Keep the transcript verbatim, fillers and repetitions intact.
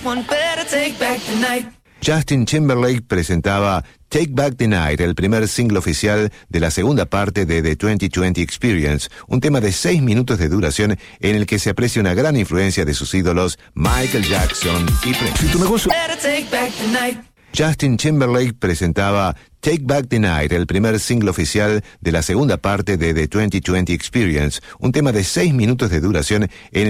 Justin Timberlake presentaba Take Back the Night, el primer single oficial de la segunda parte de The veinte veinte Experience, un tema de seis minutos de duración en el que se aprecia una gran influencia de sus ídolos Michael Jackson y Prince. Si tu negocio... Justin Timberlake presentaba Take Back the Night, el primer single oficial de la segunda parte de The veinte veinte Experience, un tema de seis minutos de duración en